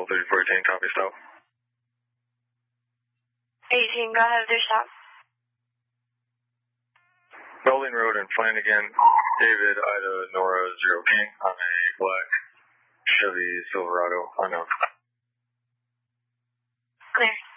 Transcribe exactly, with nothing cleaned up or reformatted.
thirty-four eighteen, copy stop. eighteen, go ahead with your stop. Belding Road and Flanagan, David, Ida, Nora, Zero King on a black Chevy Silverado unknown. Clear.